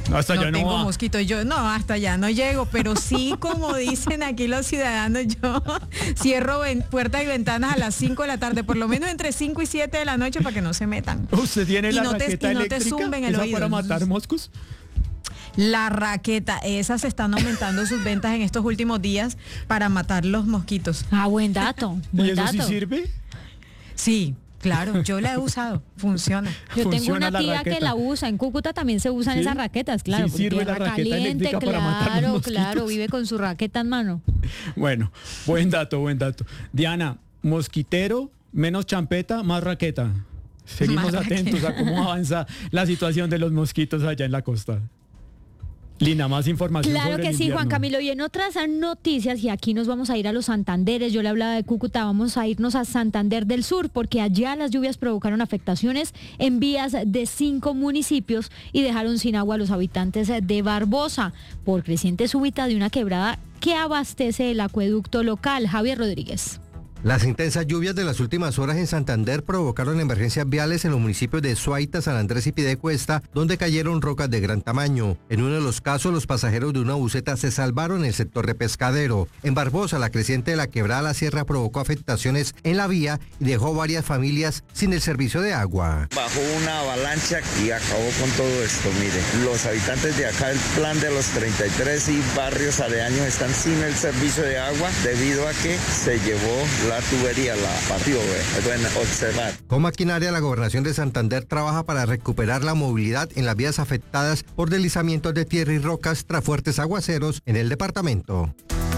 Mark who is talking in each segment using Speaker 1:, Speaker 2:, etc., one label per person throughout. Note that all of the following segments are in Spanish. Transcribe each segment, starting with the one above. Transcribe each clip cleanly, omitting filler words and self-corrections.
Speaker 1: Hasta allá
Speaker 2: No
Speaker 1: no
Speaker 2: tengo
Speaker 1: va.
Speaker 2: mosquito. Yo no, hasta allá no llego, pero sí, como dicen aquí los ciudadanos, yo cierro puertas y ventanas a las 5 de la tarde, por lo menos entre 5 y 7 de la noche para que no se metan.
Speaker 1: ¿Usted tiene
Speaker 2: Y
Speaker 1: la
Speaker 2: no te-
Speaker 1: raqueta
Speaker 2: y no te
Speaker 1: eléctrica?
Speaker 2: zumben el
Speaker 1: ¿Esa
Speaker 2: oído.
Speaker 1: para matar moscos?
Speaker 2: La raqueta, esas están aumentando sus ventas en estos últimos días para matar los mosquitos.
Speaker 3: Ah, buen dato.
Speaker 1: ¿Y
Speaker 3: Buen
Speaker 1: eso sí
Speaker 3: dato.
Speaker 1: sirve?
Speaker 2: Sí, claro, yo la he usado, funciona.
Speaker 3: Yo tengo
Speaker 1: Funciona
Speaker 3: una
Speaker 1: la
Speaker 3: tía
Speaker 1: raqueta.
Speaker 3: que la usa. En Cúcuta también se usan
Speaker 1: ¿Sí?
Speaker 3: esas raquetas, claro.
Speaker 1: Sí
Speaker 3: porque
Speaker 1: sirve la
Speaker 3: tierra
Speaker 1: raqueta
Speaker 3: caliente,
Speaker 1: eléctrica para matar los
Speaker 3: claro,
Speaker 1: mosquitos.
Speaker 3: claro. Vive con su raqueta en mano.
Speaker 1: Bueno, buen dato, buen dato. Diana, mosquitero, menos champeta, más raqueta. Seguimos
Speaker 2: Más
Speaker 1: atentos
Speaker 2: raqueta.
Speaker 1: a cómo avanza la situación de los mosquitos allá en la costa. Lina, más información
Speaker 3: Claro
Speaker 1: sobre
Speaker 3: que
Speaker 1: el
Speaker 3: sí, Juan
Speaker 1: invierno.
Speaker 3: Camilo. Y en otras noticias, y aquí nos vamos a ir a los Santanderes, yo le hablaba de Cúcuta, vamos a irnos a Santander del Sur, porque allá las lluvias provocaron afectaciones en vías de 5 municipios y dejaron sin agua a los habitantes de Barbosa por creciente súbita de una quebrada que abastece el acueducto local. Javier Rodríguez.
Speaker 4: Las intensas lluvias de las últimas horas en Santander provocaron emergencias viales en los municipios de Suaita, San Andrés y Piedecuesta, donde cayeron rocas de gran tamaño. En uno de los casos, los pasajeros de una buseta se salvaron en el sector de Pescadero. En Barbosa, la creciente de la quebrada La Sierra provocó afectaciones en la vía y dejó varias familias sin el servicio de agua.
Speaker 5: Bajó una avalancha y acabó con todo esto, mire. Los habitantes de acá, el plan de los 33 y barrios aledaños están sin el servicio de agua debido a que se llevó la tubería, la partió, pueden observar.
Speaker 4: Con maquinaria, la Gobernación de Santander trabaja para recuperar la movilidad en las vías afectadas por deslizamientos de tierra y rocas tras fuertes aguaceros en el departamento.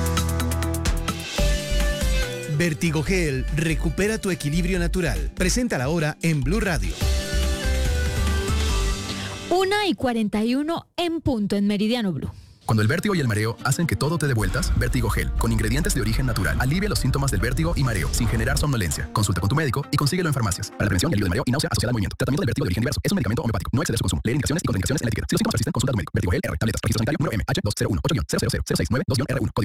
Speaker 6: Vertigogel recupera tu equilibrio natural. Presenta la hora en Blue Radio.
Speaker 3: 1:41 en punto en Meridiano Blue.
Speaker 7: Cuando el vértigo y el mareo hacen que todo te dé vueltas, Vértigo Gel, con ingredientes de origen natural, alivia los síntomas del vértigo y mareo, sin generar somnolencia. Consulta con tu médico y consíguelo en farmacias. Para la prevención y alivio del mareo y náusea asociada al movimiento. Tratamiento del vértigo de origen diverso. Es un medicamento homeopático. No exceder su consumo. Leer indicaciones y contraindicaciones en la etiqueta. Si los síntomas persisten, consulta a tu médico. Vértigo Gel R. Tabletas. Registro sanitario número MH2018-000692-R1. Código